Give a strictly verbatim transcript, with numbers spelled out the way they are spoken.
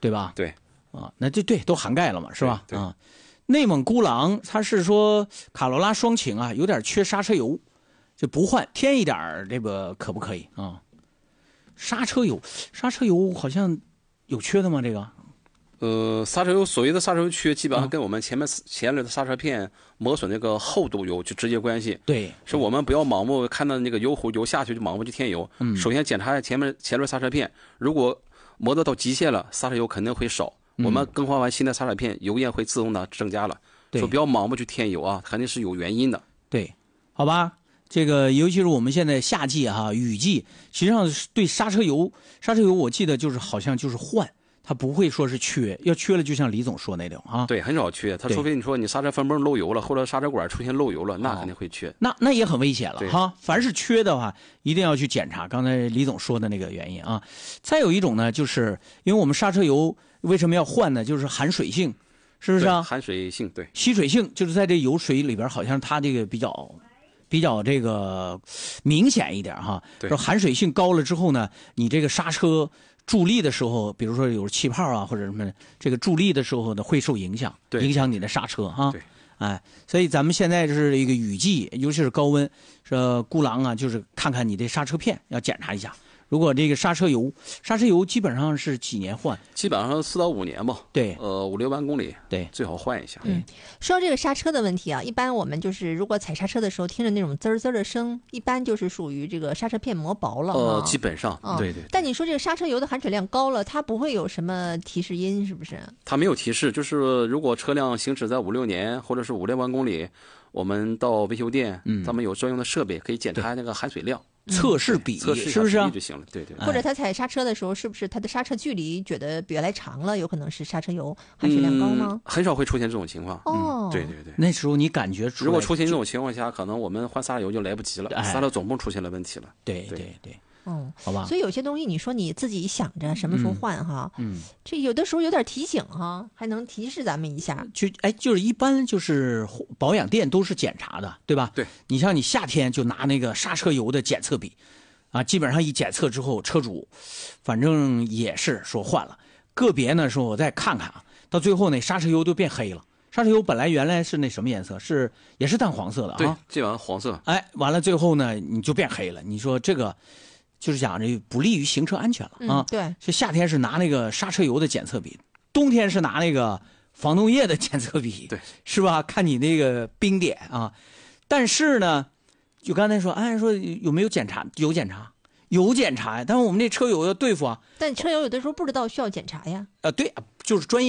对吧？ 对， 啊，那这对都涵盖了嘛，是吧？ 对对啊，内蒙孤狼它是说卡罗拉双擎啊，有点缺刹车油，就不换，添一点儿这个可不可以啊？刹车油，刹车油好像有缺的吗？这个？ 呃，刹车油所谓的刹车油缺，基本上跟我们前面前轮的刹车片磨损那个厚度有就直接关系。 对， 是我们不要盲目看到那个油壶油下去就盲目去添油。嗯，首先检查一下前面前轮刹车片，如果磨得到极限了，刹车油肯定会少。嗯、我们更换完新的刹车片，油焰会自动的增加了。对，说不要盲目去添油啊，肯定是有原因的。 对，好吧。这个尤其是我们现在夏季哈、啊，雨季，实际上对刹车油，刹车油我记得就是好像就是换。它不会说是缺，要缺了就像李总说那种啊， 对，很少缺。他除非你说你刹车分泵漏油了，或者刹车管出现漏油了，那肯定会缺。 哦、那那也很危险了哈。凡是缺的话，一定要去检查。刚才李总说的那个原因啊。再有一种呢，就是因为我们刹车油为什么要换呢？就是含水性，是不是啊？ 含水性，对， 吸水性就是在这油水里边，好像它这个比较比较这个明显一点哈。说含水性高了之后呢，你这个刹车助力的时候，比如说有气泡啊或者什么，这个助力的时候呢会受影响，影响你的刹车哈。 对， 哎，所以咱们现在是一个雨季，尤其是高温，说孤狼啊，就是看看你的刹车片要检查一下。如果这个刹车油，刹车油基本上是几年换？ 基本上四到五年吧。 对， 呃，五六万公里， 对， 最好换一下。 嗯，说到这个刹车的问题啊，一般我们就是如果踩刹车的时候听着那种滋滋的声，一般就是属于这个刹车片磨薄了。 呃，基本上， 嗯、 对, 对对。 但你说这个刹车油的含水量高了，它不会有什么提示音，是不是？ 它没有提示，就是如果车辆行驶在五六年或者是五六万公里，我们到维修店，嗯，咱们有专用的设备可以检查那个含水量。 测试比测试是不是啊？ 就行了，对对。 或者他踩刹车的时候，是不是他的刹车距离觉得比原来长了？有可能是刹车油含水量高吗？ 嗯、很少会出现这种情况。 哦， 嗯、对对对。 那时候你感觉出来， 如果出现这种情况下，可能我们换刹车油就来不及了， 哎、 刹车总泵出现了问题了。 对对对。对嗯， 好吧。 所以有些东西你说你自己想着什么时候换哈， 嗯， 这有的时候有点提醒哈，还能提示咱们一下。 就哎，就是一般就是保养店都是检查的，对吧？ 对。 你像你夏天就拿那个刹车油的检测笔，啊，基本上一检测之后，车主反正也是说换了。个别呢说我再看看啊，到最后那刹车油都变黑了。刹车油本来原来是那什么颜色，是也是淡黄色的啊。 对，这玩意黄色。 哎，完了最后呢，你就变黑了。你说这个就是讲这不利于行车安全了啊。 嗯、对， 是夏天是拿那个刹车油的检测笔，冬天是拿那个防冻液的检测笔， 对， 是吧？看你那个冰点啊。但是呢，就刚才说，哎，说有没有检查？有检查，有检查呀。但是我们这车友要对付啊。 但车友有的时候不知道需要检查呀。 呃，对，就是专业。